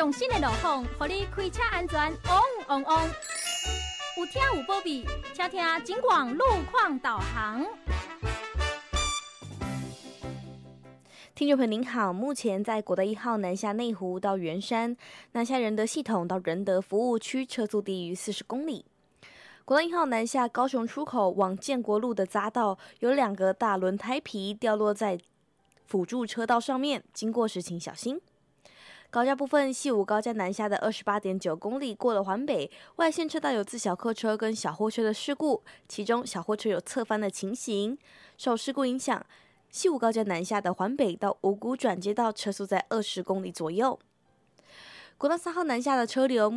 上新的路况，让你开车安全旺旺旺。有听有保庇，请听警广路况导航。 听众朋友您好，目前在国道1号南下内湖到圆山，南下仁德系统到仁德服务区车速低于40公里。国道1号南下高雄出口往建国路的匝道，有2个大轮胎皮掉落在辅助车道上面，经过时请小心。高架部分，西武高架南下的28.9公里过了环北，外线车道有自小客车跟小货车的事故，其中小货车有侧翻的情形。受事故影响，西武高架南下的环北到五股转接道车速在20公里左右。国道3号南下的车流